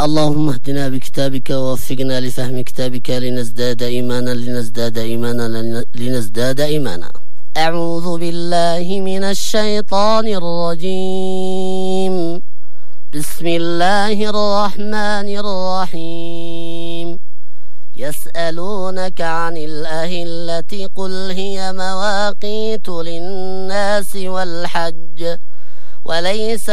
اللهم اهدنا بكتابك ووفقنا لفهم كتابك لنزداد إيمانا. أعوذ بالله من الشيطان الرجيم. بسم الله الرحمن الرحيم. يسألونك عن الأهلة قل هي مواقيت للناس والحج وليس